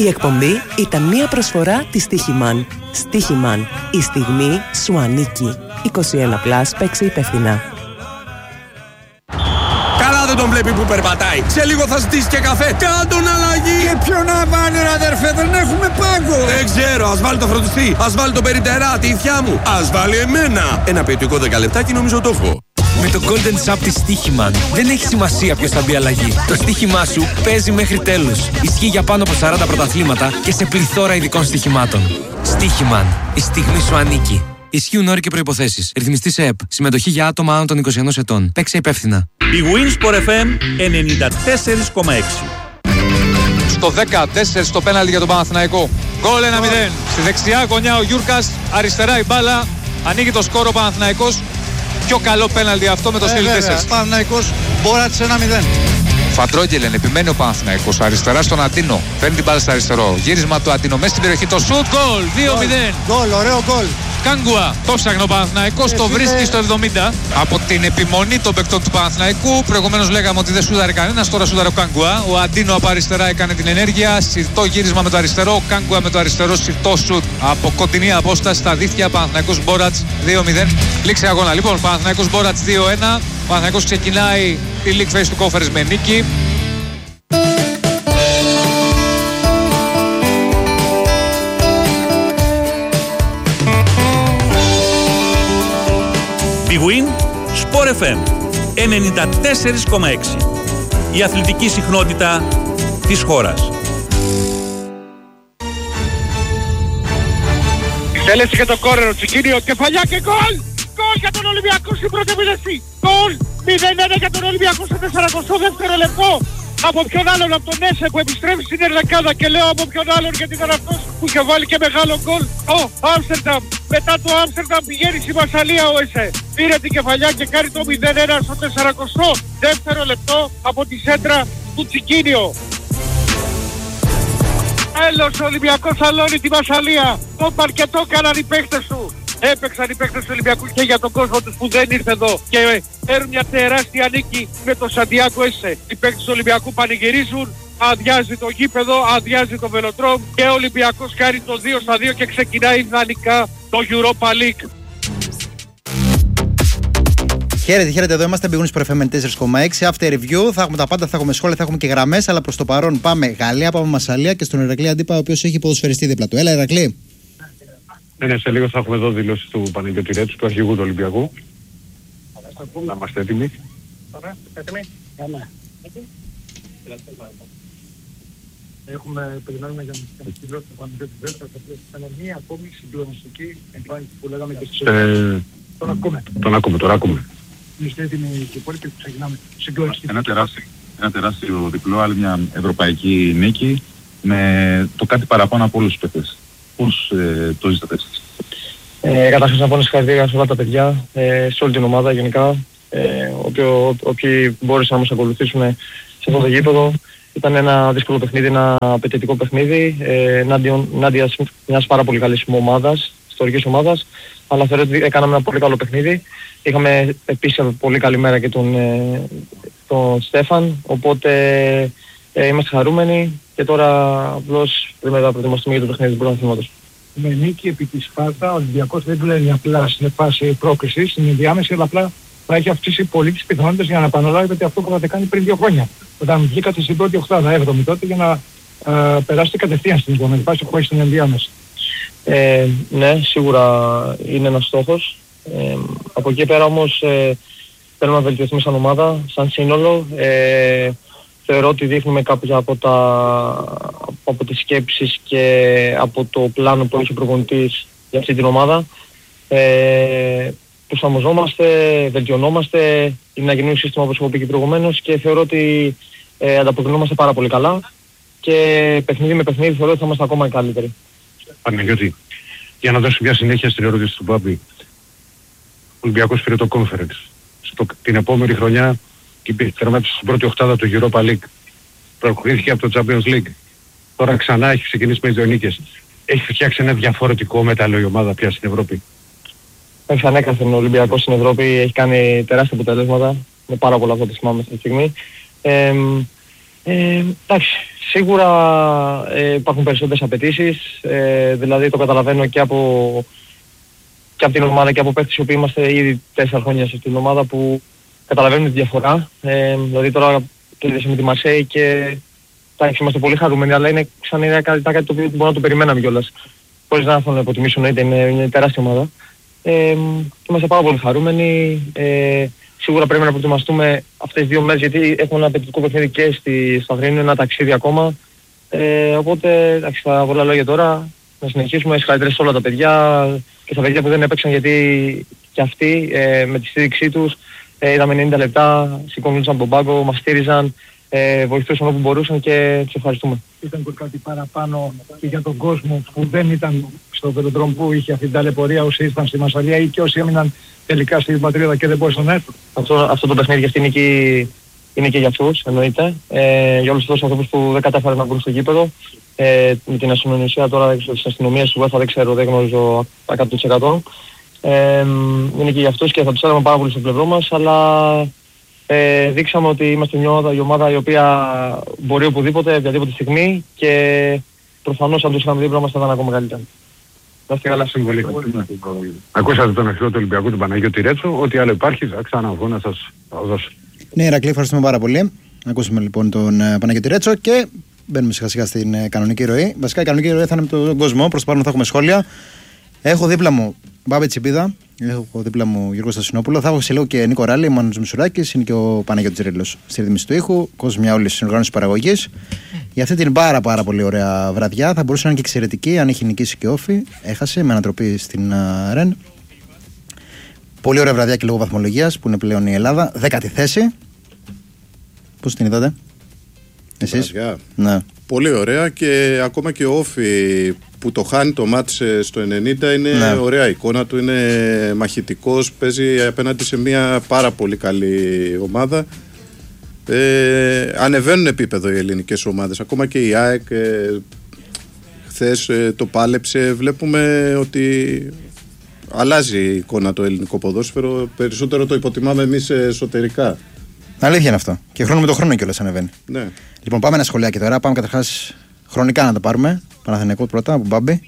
εκπομπή ήταν μια προσφορά της Στίχημαν. Στίχημαν. Η στιγμή σου ανήκει. 21+, παίξε υπεύθυνα. Καλά δεν τον βλέπει που περπατάει. Σε λίγο θα ζητήσει και καφέ. Κάντον αλλαγή. Και ποιο να βάλει ρε αδερφέ, δεν έχουμε πάγκο. Δεν ξέρω, ας βάλει το φροντιστή. Ας βάλει το περιτερά, τη ηθιά μου. Ας βάλει εμένα. Ένα ποιοτικό 10 λεπτάκι νομίζω το έχω. Με το Golden Shop της Στίχημαν δεν έχει σημασία ποιος θα μπει αλλαγή. Το στοίχημά σου παίζει μέχρι τέλους. Ισχύει για πάνω από 40 πρωταθλήματα και σε πληθώρα ειδικών στοιχημάτων. Στίχημαν. Η στιγμή σου ανήκει. Ισχύουν όροι και προϋποθέσεις. Ρυθμιστή σε ΕΠ. Συμμετοχή για άτομα άνω των 21 ετών. Παίξε υπεύθυνα. Η Winsport FM 94,6. Στο 14 στο πέναλτι για τον Παναθηναϊκό. Γκολ 1-0. Στη δεξιά γωνιά ο Γιούρκας, αριστερά η μπάλα. Ανοίγει το σκόρο ο Παναθηναϊκός. Πιο καλό πέναλτι αυτό με το στυλ 4. Παναθηναϊκός, Μπόρατς 1-0. Φαντρόγγελεν, επιμένει ο Παναθηναϊκός. Αριστερά στον Αντίνο. Παίρνει την μπάλα στο αριστερό. Γύρισμα του Αντίνο μέσα στην περιοχή. Το σουτ. Γκολ 2-0. Γκολ, ωραίο γκολ. Κάγκουα, το ψάχνει ο Παναθηναϊκός, το βρίσκει στο 70. Από την επιμονή των παικτών του Παναθηναϊκού, προηγουμένως λέγαμε ότι δεν σούδαρε κανένας, τώρα σούδαρε ο Κάγκουα. Ο Αντίνο από αριστερά έκανε την ενέργεια, συρτό γύρισμα με το αριστερό, ο Κάγκουα με το αριστερό, συρτό σουτ από κοντινή απόσταση στα δίχτυα. Παναθηναϊκός Μπόρατς 2-0. Λήξη αγώνα. Λοιπόν, Παναθηναϊκός Μπόρατς 2-1. Παναθηναϊκός ξεκινάει τη League Phase του Conference με νίκη. Big Win, Sport FM 94,6. Η αθλητική συχνότητα της χώρας. Εκτέλεση για το κόρνερο, Τσικίνιο, κεφαλιά και γκολ! Γκολ για τον Ολυμπιακό στην πρώτη επίδεση! Γκολ 0-1 για τον Ολυμπιακό στο 42ο λεπτό! Από ποιον άλλον, από τον Έσε που επιστρέφει στην Ερδεκάδα, και λέω από ποιον άλλον γιατί ήταν αυτός που είχε βάλει και μεγάλο γκολ. Ο Άμστερνταμ. Μετά το Άμστερνταμ πηγαίνει στη Μασσαλία ο Έσε. Πήρε την κεφαλιά και κάνει το 0-1 στο 42ο λεπτό από τη σέντρα του Τσικίνιο. Έλος ο Ολυμπιακός αλώνει τη Μασσαλία. Το παρκετό έκαναν οι παίχτες του. Έπαιξαν οι παίκτες του Ολυμπιακού και για τον κόσμο τους που δεν ήρθε εδώ και παίρνουν μια τεράστια νίκη με το Σαντιάκο Έσε. Οι παίκτες του Ολυμπιακού πανηγυρίζουν, αδειάζει το γήπεδο, αδειάζει το Βελοτρόμ και ο Ολυμπιακός κάνει το 2-2 και ξεκινάει ιδανικά το Europa League. Χαίρετε, εδώ είμαστε. Big Win Sport FM 4,6. After review. Θα έχουμε τα πάντα, θα έχουμε σχόλια, θα έχουμε και γραμμές. Αλλά προς το παρόν πάμε Γαλλία, πάμε Μασσαλία και στον Ηρακλή Αντίπα, ο οποίος έχει ποδοσφαιριστεί δίπλα του. Έλα, Ηρακλή. Ναι, σε λίγο θα έχουμε εδώ δηλώσεις του Παναγιώτη Ρέτσου, του αρχηγού του Ολυμπιακού. Να είμαστε έτοιμοι. Έτοιμοι. Περιμένουμε για να μας δηλώσει το Παναγιώτη Ρέτσου, θα ήταν μια ακόμη συγκλονιστική εμφάνιση που λέγαμε και στις... Τον ακούμε. Είστε έτοιμοι και οι υπόλοιποι που ξεκινάμε. Ένα τεράστιο διπλό, άλλη μια ευρωπαϊκή νίκη με το κάτι παραπάνω από όλους τους παίκτες. Πώς το ζήσατε εσείς? Καταρχάς να πω να συγχαρητήρια σε όλα τα παιδιά, σε όλη την ομάδα γενικά, όποιοι μπόρεσαν να μας ακολουθήσουν σε αυτό το γήπεδο. Ήταν ένα δύσκολο παιχνίδι, ένα απαιτητικό παιχνίδι, ενάντια μιας πάρα πολύ καλής ομάδας, ιστορικής ομάδας, αλλά θεωρώ ότι έκαναμε ένα πολύ καλό παιχνίδι. Είχαμε επίσης πολύ καλή μέρα και τον Στέφαν, οπότε είμαστε χαρούμενοι και τώρα απλώς πρέπει να προετοιμαστούμε για το παιχνίδι του πρωταθλήματος. Με νίκη επί της Σπάρτα, ο Ολυμπιακός δεν βλέπει απλά στην φάση πρόκρισης, στην ενδιάμεση, αλλά απλά θα έχει αυξήσει πολύ τις πιθανότητες για να επαναλάβετε αυτό που είχατε κάνει πριν 2 χρόνια. Όταν βγήκατε στην πρώτη οκτάδα, 7η τότε, για να περάσετε κατευθείαν στην επόμενη φάση που έχει στην ενδιάμεση. Ναι, σίγουρα είναι ένας στόχος. Από εκεί πέρα όμως θέλουμε να βελτιωθούμε σαν ομάδα, σαν σύνολο. Θεωρώ ότι δείχνουμε κάποια από τις σκέψεις και από το πλάνο που έχει ο προπονητής για αυτή την ομάδα. Προσαρμοζόμαστε, βελτιωνόμαστε, είναι ένα καινούριο σύστημα όπως έχω πει και προηγουμένως και θεωρώ ότι ανταποκρινόμαστε πάρα πολύ καλά και παιχνίδι με παιχνίδι θεωρώ ότι θα είμαστε ακόμα καλύτεροι. Παναγιώτη, για να δώσω μια συνέχεια στην ερώτηση του Μπάμπη. Ο Ολυμπιακός πήρε το Conference. Την επόμενη χρονιά τερμάτισε στην πρώτη οκτάδα του Europa League. Προχωρήθηκε από το Champions League. Τώρα ξανά έχει ξεκινήσει με 2 νίκες. Έχει φτιάξει ένα διαφορετικό μέταλλο η ομάδα πια στην Ευρώπη. Έχει ανέκαθεν ο Ολυμπιακός στην Ευρώπη, έχει κάνει τεράστια αποτελέσματα. Με πάρα πολλά από ό,τι θυμάμαι αυτή τη στιγμή. Εντάξει, Σίγουρα υπάρχουν περισσότερες απαιτήσεις, δηλαδή το καταλαβαίνω και από την ομάδα και από παίκτες οι οποίοι είμαστε ήδη 4 χρόνια σε αυτήν την ομάδα που καταλαβαίνουν τη διαφορά. Δηλαδή τώρα κέρδισαμε τη Μαρσέη και είμαστε πολύ χαρούμενοι, αλλά είναι σαν κάτι το οποίο μπορούμε να το περιμέναμε κιόλας. Χωρίς να θέλω να υποτιμήσω, είναι τεράστια ομάδα. Και είμαστε πάρα πολύ χαρούμενοι. Σίγουρα πρέπει να προετοιμαστούμε αυτές τις 2 μέρες γιατί έχουμε ένα απαιτητικό παιχνίδι και στο Αγρίνιο, ένα ταξίδι ακόμα. Οπότε, εντάξει, τα πολλά λόγια τώρα, να συνεχίσουμε, συγχαρητήρια σε όλα τα παιδιά και στα παιδιά που δεν έπαιξαν γιατί και αυτοί με τη στήριξή τους είδαμε 90 λεπτά, σηκώνονταν από τον πάγκο, μας στήριζαν, βοηθούσαν όπου μπορούσαν και τους ευχαριστούμε. Ήταν και κάτι παραπάνω και για τον κόσμο που δεν ήταν στο Βελοδρόμ που είχε αυτή την ταλαιπωρία, όσοι ήρθαν στη Μασσαλία ή και όσοι έμειναν τελικά στην πατρίδα και δεν μπορούσαν να έρθουν. Αυτό το παιχνίδι αυτή είναι και για αυτούς, εννοείται. Για όλους τους ανθρώπους που δεν κατάφεραν να μπουν στο γήπεδο. Με την ασυνονισία τώρα της αστυνομίας του UEFA δεν ξέρω, δεν γνωρίζω 100%. Είναι και για αυτούς και θα τους έλαβαμε πάρα πολύ στο πλευρό μας, αλλά δείξαμε ότι είμαστε η ομάδα η οποία μπορεί οπουδήποτε, οποιαδήποτε στιγμή και προφανώς αν τους είχαμε δίπλα μας θα ήταν ακόμα καλύτερα. Να είστε καλά. Ακούσατε τον εχθρό του Ολυμπιακού, τον Παναγιώτη Ρέτσο, ό,τι άλλο υπάρχει, θα ξαναβγώ να σας δώσω. Ναι, Ηρακλή, ευχαριστούμε πάρα πολύ. Ακούσαμε λοιπόν τον Παναγιώτη Ρέτσο και μπαίνουμε σιγά σιγά στην κανονική ροή. Βασικά η κανονική ροή θα είναι με τον κόσμο, προς το παρόν θα έχουμε σχόλια. Έχω δίπλα μου Μπάμπη Τσιπίδα, έχω δίπλα μου Γιώργο Στασινόπουλο, θα έχω σε λίγο και Νίκο Ράλη, Μάνος Μισουράκης, είναι και ο Παναγιώτης Ρήλος στη ρύθμιση του ήχου, κόσμος μια όλη συνεργάνωση παραγωγής. Για αυτή την πάρα πολύ ωραία βραδιά θα μπορούσε να είναι και εξαιρετική αν είχε νικήσει και όφη. Έχασε με ανατροπή στην Ρεν. Πολύ ωραία βραδιά και λόγω βαθμολογίας που είναι πλέον η Ελλάδα. 10η θέση. Πώς την είδατε εσείς? Ναι. Πολύ ωραία και ακόμα και ο όφη που το χάνει το μάτς στο 90 είναι ωραία. Η εικόνα του είναι μαχητικός, παίζει απέναντι σε μια πάρα πολύ καλή ομάδα. Ανεβαίνουν επίπεδο οι ελληνικές ομάδες, ακόμα και η ΑΕΚ χθες το πάλεψε. Βλέπουμε ότι αλλάζει η εικόνα το ελληνικό ποδόσφαιρο, περισσότερο το υποτιμάμε εμείς εσωτερικά. Αλήθεια είναι αυτό. Και χρόνο με το χρόνο κιόλας ανεβαίνει. Ναι. Λοιπόν, πάμε ένα σχολιάκι τώρα. Πάμε καταρχάς χρονικά να τα πάρουμε. Παναθηναϊκό πρώτα από Μπάμπη.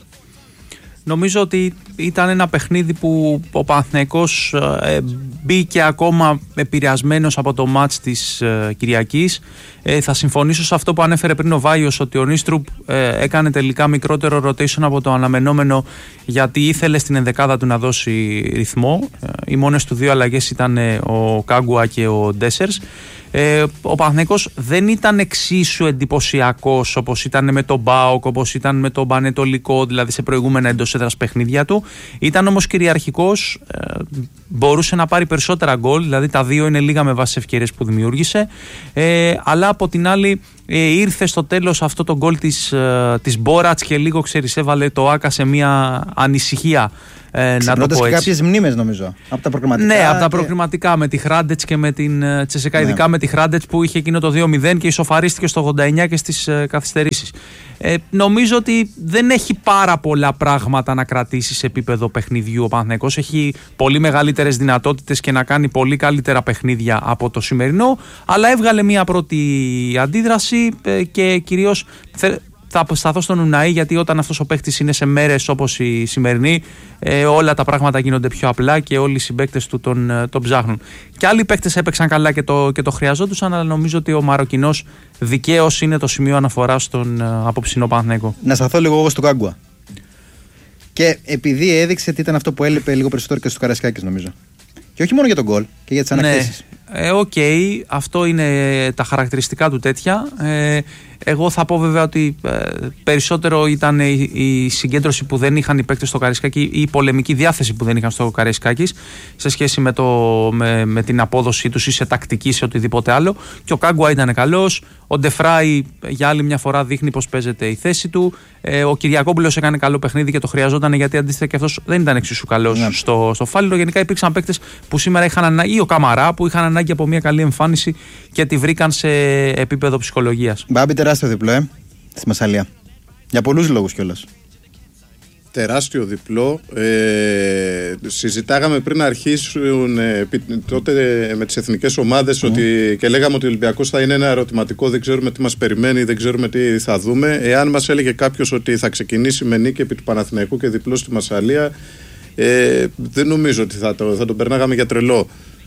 Νομίζω ότι ήταν ένα παιχνίδι που ο Παναθηναϊκός μπήκε ακόμα επηρεασμένος από το μάτς της Κυριακής. Θα συμφωνήσω σε αυτό που ανέφερε πριν ο Βάιος, ότι ο Νίστρουπ έκανε τελικά μικρότερο rotation από το αναμενόμενο, γιατί ήθελε στην ενδεκάδα του να δώσει ρυθμό. Οι μόνες του 2 αλλαγές ήταν ο Κάγκουα και ο Ντέσερς. Ο Παναθηναϊκός δεν ήταν εξίσου εντυπωσιακός όπως ήταν με τον ΠΑΟΚ, όπως ήταν με τον Πανετολικό, δηλαδή σε προηγούμενα εντός έδρας παιχνίδια του. Ήταν όμως κυριαρχικός, μπορούσε να πάρει περισσότερα γκολ, δηλαδή τα 2 είναι λίγα με βάση ευκαιρίες που δημιούργησε, αλλά από την άλλη ήρθε στο τέλος αυτό το γκολ της Μπόρατς και λίγο έβαλε το Άκα σε μια ανησυχία. Να το πω και έτσι. κάποιες μνήμες νομίζω από τα προκριματικά. Ναι, από τα προκριματικά με τη Χράντετς και με την Τσεσεκά, ειδικά με τη Χράντετς που είχε εκείνο το 2-0 και ισοφαρίστηκε στο 89 και στις καθυστερήσεις. Νομίζω ότι δεν έχει πάρα πολλά πράγματα να κρατήσει σε επίπεδο παιχνιδιού ο Παναθηναϊκός. Έχει πολύ μεγαλύτερες δυνατότητες και να κάνει πολύ καλύτερα παιχνίδια από το σημερινό, αλλά έβγαλε μια πρώτη αντίδραση και κυρίως θα σταθώ στον Ουναή, γιατί όταν αυτός ο παίχτης είναι σε μέρες όπως η σημερινή, όλα τα πράγματα γίνονται πιο απλά και όλοι οι συμπαίκτες του τον ψάχνουν. Και άλλοι παίχτες έπαιξαν καλά και το χρειαζόντουσαν, αλλά νομίζω ότι ο Μαροκινός δικαίως είναι το σημείο αναφοράς στον απόψινό Παναθηναϊκό. Να σταθώ λίγο εγώ στον Κάγκουα. Και επειδή έδειξε ότι ήταν αυτό που έλειπε λίγο περισσότερο και στο Καραϊσκάκης, νομίζω. Και όχι μόνο για τον γκολ και για τις ανακτήσεις. Οκ, αυτό είναι τα χαρακτηριστικά του τέτοια. Εγώ θα πω βέβαια ότι περισσότερο ήταν η συγκέντρωση που δεν είχαν οι παίκτες στο Καραϊσκάκη ή η πολεμική διάθεση που δεν είχαν στο Καραϊσκάκης σε σχέση με την απόδοσή τους ή σε τακτική, σε οτιδήποτε άλλο. Και ο Κάγκουα ήταν καλός. Ο Ντεφράι για άλλη μια φορά δείχνει πως παίζεται η θέση του. Ο Κυριακόπουλος έκανε καλό παιχνίδι και το χρειαζόταν, γιατί αντίστοιχα και αυτός δεν ήταν εξίσου καλός στο φάλιρο. Γενικά υπήρξαν παίκτες που σήμερα είχαν ανάγκη, ή ο Καμαρά που είχαν ανάγκη από μια καλή εμφάνιση και τη βρήκαν σε επίπεδο ψυχολογίας. Μπάμπη, τεράστιο διπλό, στη Μασσαλία. Για πολλούς λόγους κιόλας. τεράστιο διπλό. Συζητάγαμε πριν αρχίσουν τότε με τις εθνικές ομάδες ότι, και λέγαμε ότι ο Ολυμπιακός θα είναι ένα ερωτηματικό, δεν ξέρουμε τι μας περιμένει, δεν ξέρουμε τι θα δούμε. Εάν μας έλεγε κάποιος ότι θα ξεκινήσει με νίκη επί του Παναθηναϊκού και διπλό στη Μασσαλία, δεν νομίζω ότι θα τον περνάγαμε για τρελό.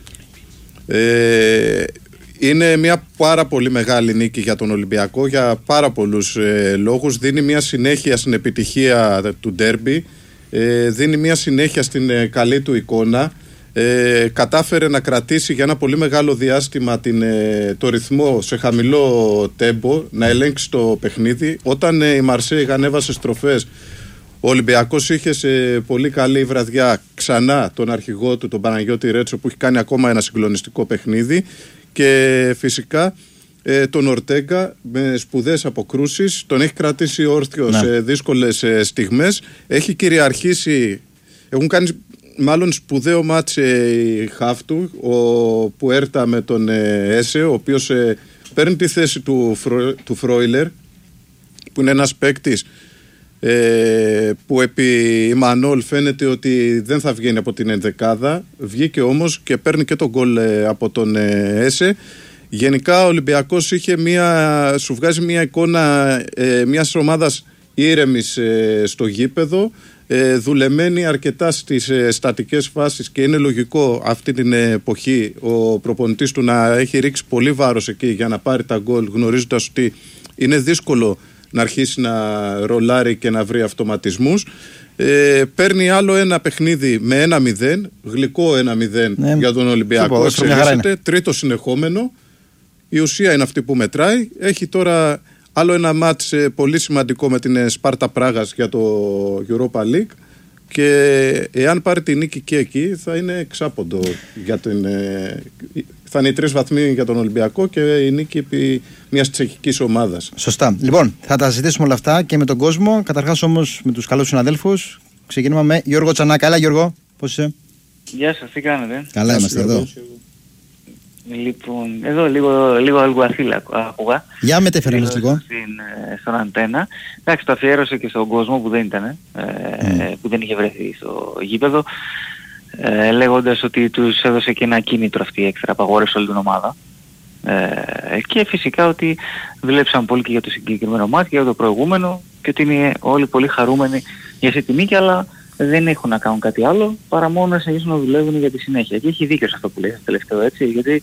Είναι μια πάρα πολύ μεγάλη νίκη για τον Ολυμπιακό για πάρα πολλούς λόγους. Δίνει μια συνέχεια στην επιτυχία του ντέρμπι, δίνει μια συνέχεια στην καλή του εικόνα. Κατάφερε να κρατήσει για ένα πολύ μεγάλο διάστημα το ρυθμό σε χαμηλό τέμπο, να ελέγξει το παιχνίδι. Όταν η Μαρσέιγ ανέβασε στροφές, ο Ολυμπιακός είχε σε πολύ καλή βραδιά ξανά τον αρχηγό του, τον Παναγιώτη Ρέτσο, που έχει κάνει ακόμα ένα συγκλονιστικό παιχνίδι, και φυσικά τον Ορτέγκα με σπουδαίες αποκρούσεις. Τον έχει κρατήσει όρθιο σε δύσκολες στιγμές. Έχει κυριαρχήσει, έχουν κάνει μάλλον σπουδαίο μάτς η χαφ του, ο Πουέρτα με τον Έσε, ο οποίος παίρνει τη θέση του Φρόιλερ, που είναι ένας παίκτης που επί Μανόλ φαίνεται ότι δεν θα βγαίνει από την ενδεκάδα. Βγήκε όμως και παίρνει και τον γκολ από τον Έσε. Γενικά ο Ολυμπιακός σου βγάζει μια εικόνα μιας ομάδας ήρεμης στο γήπεδο, δουλεμένη αρκετά στις στατικές φάσεις, και είναι λογικό αυτή την εποχή ο προπονητής του να έχει ρίξει πολύ βάρος εκεί για να πάρει τα γκολ, γνωρίζοντας ότι είναι δύσκολο να αρχίσει να ρολάρει και να βρει αυτοματισμούς. Παίρνει άλλο ένα παιχνίδι με 1-0, γλυκό 1-0 για τον Ολυμπιακό. Τρίτο συνεχόμενο. Η ουσία είναι αυτή που μετράει. Έχει τώρα άλλο ένα μάτς πολύ σημαντικό με την Σπάρτα Πράγας για το Europa League, και εάν πάρει τη νίκη και εκεί θα είναι εξάποντο θα είναι οι 3 βαθμοί για τον Ολυμπιακό και η νίκη επί μιας τσεχικής ομάδας. Σωστά. Λοιπόν, θα τα συζητήσουμε όλα αυτά και με τον κόσμο. Καταρχάς όμως με τους καλούς συναδέλφους. Ξεκινούμε με Γιώργο Τσανάκα. Έλα Γιώργο, πώς είσαι? Γεια σας, τι κάνετε? Καλά είμαστε εδώ. Λοιπόν, εδώ λίγο Αλγουαθίλα άκουγα. Για μετέφερε μας λίγο. Στον αντένα. Εντάξει, το αφιέρωσε και στον κόσμο που δεν ήταν, που δεν είχε βρεθεί στο γήπεδο, λέγοντας ότι τους έδωσε και ένα κίνητρο αυτή η έξτρα απαγόρευση όλη την ομάδα. Και φυσικά ότι δουλέψαν πολύ και για το συγκεκριμένο μάτι και για το προηγούμενο, και ότι είναι όλοι πολύ χαρούμενοι για αυτή τη νίκη, αλλά δεν έχουν να κάνουν κάτι άλλο παρά μόνο να συνεχίσουν να δουλεύουν για τη συνέχεια. Και έχει δίκιο σε αυτό που λέει στο τελευταίο, έτσι, γιατί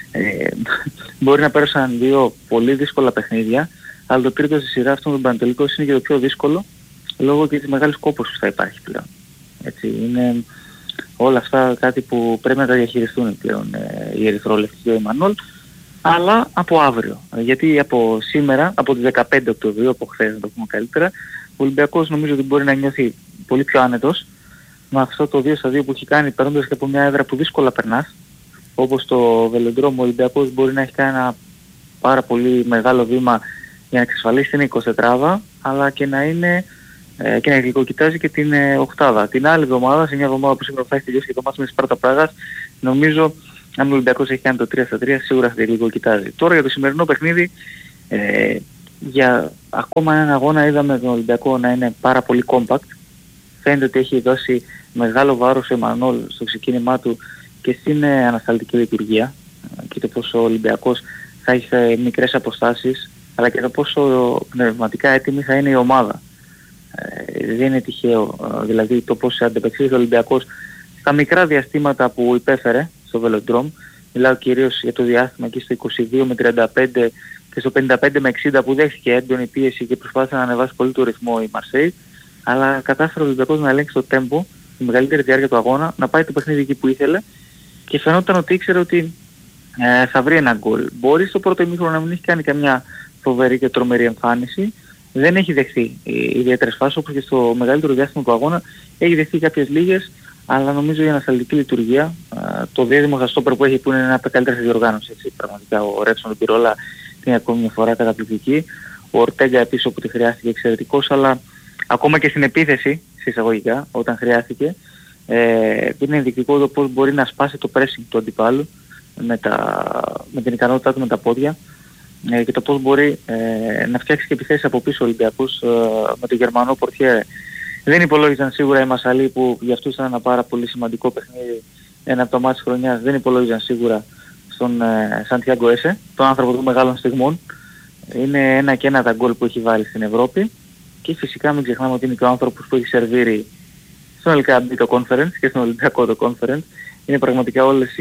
μπορεί να πέρασαν 2 πολύ δύσκολα παιχνίδια, αλλά το τρίτο στη σειρά αυτό με τον Πανετολικός είναι και το πιο δύσκολο, λόγω και της μεγάλης κόπωσης που θα υπάρχει πλέον. Έτσι, είναι όλα αυτά κάτι που πρέπει να τα διαχειριστούν πλέον οι ερυθρόλευκοι και ο Εμμανουέλ, αλλά από αύριο. Γιατί από σήμερα, από τις 15 Οκτωβρίου, από χθες να το πούμε καλύτερα, ο Ολυμπιακός νομίζω ότι μπορεί να νιώθει πολύ πιο άνετος με αυτό το 2-2 που έχει κάνει, παίρνοντας και από μια έδρα που δύσκολα περνάς, όπως το Βελοντρόμ. Ο Ολυμπιακός μπορεί να έχει κάνει ένα πάρα πολύ μεγάλο βήμα για να εξασφαλίσει την 24, αλλά και να είναι και να γλυκοκοιτάζει και την οκτάδα. Την άλλη εβδομάδα, σε μια εβδομάδα που σήμερα θα έχει τελειώσει και το μάτς με τη Σπάρτα Πράγας, νομίζω αν ο Ολυμπιακός έχει κάνει το 3-3, σίγουρα θα γλυκοκοιτάζει. Τώρα για το σημερινό παιχνίδι, για ακόμα έναν αγώνα είδαμε τον Ολυμπιακό να είναι πάρα πολύ compact. Φαίνεται ότι έχει δώσει μεγάλο βάρος σε Εμμανουέλ στο ξεκίνημά του και στην ανασταλτική λειτουργία, και το πόσο ο Ολυμπιακός θα έχει μικρές αποστάσεις, αλλά και το πόσο πνευματικά έτοιμη θα είναι η ομάδα. Δεν είναι τυχαίο, δηλαδή το πώς ανταπεξήλθε ο Ολυμπιακός στα μικρά διαστήματα που υπέφερε στο Βελοντρόμ. Μιλάω κυρίως για το διάστημα εκεί στο 22 με 35 και στο 55 με 60 που δέχτηκε έντονη πίεση και προσπάθησε να ανεβάσει πολύ το ρυθμό η Μαρσέη, αλλά κατάφερε ο Ολυμπιακός να ελέγξει το τέμπο τη μεγαλύτερη διάρκεια του αγώνα, να πάει το παιχνίδι εκεί που ήθελε, και φαινόταν ότι ήξερε ότι θα βρει ένα γκολ. Μπορεί στο πρώτο ημίχρονο να μην έχει κάνει καμιά φοβερή και τρομερή εμφάνιση, δεν έχει δεχθεί ιδιαίτερες φάσεις, όπως και στο μεγαλύτερο διάστημα του αγώνα έχει δεχθεί κάποιες λίγες, αλλά νομίζω η ανασταλτική λειτουργία, το δίδυμο γαστόπερ που έχει, που είναι ένα από τα καλύτερα στη διοργάνωση, έτσι, πραγματικά ο Ρέτσον, ο Πιρόλα είναι ακόμη μια φορά καταπληκτική, ο Ορτέγκα επίσης όποτε χρειάστηκε εξαιρετικός, αλλά ακόμα και στην επίθεση, εισαγωγικά, όταν χρειάστηκε, είναι ενδεικτικό το πώς μπορεί να σπάσει το pressing του αντιπάλου με την ικανότητά του με τα πόδια, και το πώς μπορεί να φτιάξει και επιθέσεις από πίσω ο Ολυμπιακός με τον Γερμανό πορτιέρε. Δεν υπολόγιζαν σίγουρα οι Μασσαλοί που για αυτούς ήταν ένα πάρα πολύ σημαντικό παιχνίδι, ένα από τα μάτς χρονιάς, δεν υπολόγιζαν σίγουρα στον Σαντιάγκο Έσε, τον άνθρωπο των μεγάλων στιγμών. Είναι 1-1 τα γκολ που έχει βάλει στην Ευρώπη και φυσικά μην ξεχνάμε ότι είναι και ο άνθρωπος που έχει σερβίρει στον LKB το Conference και στον Ολυμπιακό το Conference. Είναι πραγματικά όλες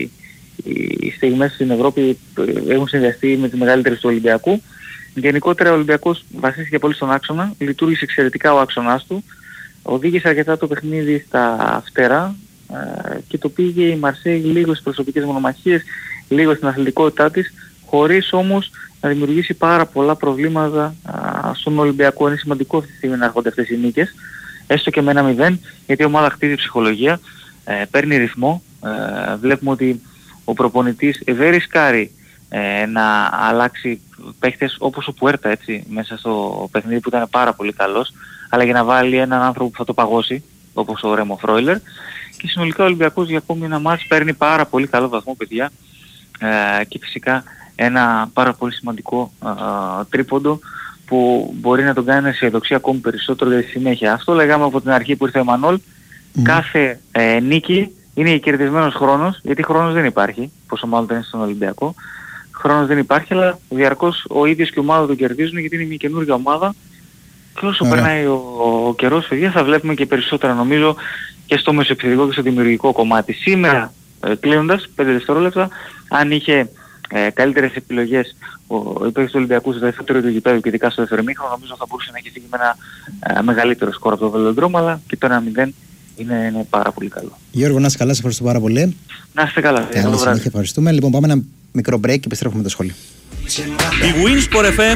οι στιγμές στην Ευρώπη έχουν συνδυαστεί με τις μεγαλύτερες του Ολυμπιακού. Γενικότερα ο Ολυμπιακός βασίστηκε πολύ στον άξονα, λειτουργήσε εξαιρετικά ο άξονας του, οδήγησε αρκετά το παιχνίδι στα φτερά και το πήγε η Μαρσέη λίγο στις προσωπικές μονομαχίες, λίγο στην αθλητικότητά της, χωρίς όμως να δημιουργήσει πάρα πολλά προβλήματα στον Ολυμπιακό. Είναι σημαντικό αυτή τη στιγμή να έρχονται αυτές οι νίκες, έστω και με 1-0, γιατί η ομάδα χτίζει ψυχολογία, παίρνει ρυθμό. Βλέπουμε ότι ο προπονητής δεν ρισκάρει να αλλάξει παίχτες όπως ο Πουέρτα, έτσι, μέσα στο παιχνίδι που ήταν πάρα πολύ καλός, αλλά για να βάλει έναν άνθρωπο που θα το παγώσει, όπως ο Ρέμο Φρόιλερ. Και συνολικά ο Ολυμπιακός για ακόμη ένα μάτς παίρνει πάρα πολύ καλό βαθμό, παιδιά, και φυσικά ένα πάρα πολύ σημαντικό τρίποντο που μπορεί να τον κάνει να αισιοδοξεί ακόμη περισσότερο για τη συνέχεια. Αυτό λέγαμε από την αρχή που ήρθε ο Μανόλ. Κάθε νίκη είναι κερδισμένος χρόνος, γιατί χρόνος δεν υπάρχει, πόσο μάλλον δεν είναι στον Ολυμπιακό. Χρόνος δεν υπάρχει, αλλά διαρκώς ο ίδιος και η ομάδα τον κερδίζουν, γιατί είναι μια καινούργια ομάδα. Και όσο περνάει ο καιρός, παιδιά, θα βλέπουμε και περισσότερα, νομίζω, και στο μεσοεπιθετικό και στο δημιουργικό κομμάτι. Σήμερα, κλείνοντας, 5 δευτερόλεπτα, αν είχε καλύτερες επιλογές ο παίκτης του Ολυμπιακού στο δεύτερο του γηπέδου και ειδικά στο δεύτερο ημίχρονο, νομίζω θα μπορούσε να έχει φύγει με ένα μεγαλύτερο σκορ από το Βελοντρόμ, αλλά και το 1-0 είναι πάρα πολύ καλό. Γιώργο, να είσαι καλά, σε ευχαριστώ πάρα πολύ. Να είστε καλά. Καλή συνέχεια, ευχαριστούμε. Λοιπόν, πάμε ένα μικρό break και επιστρέφουμε με το σχόλιο. Η Winsport FM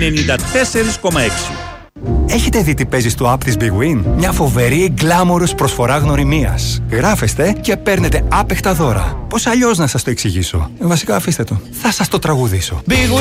94,6. Έχετε δει τι παίζει στο app της Big Win? Μια φοβερή γκλάμορος προσφορά γνωριμίας. Γράφεστε και παίρνετε άπεχτα δώρα. Πώς αλλιώς να σας το εξηγήσω? Βασικά αφήστε το. Θα σας το τραγουδήσω.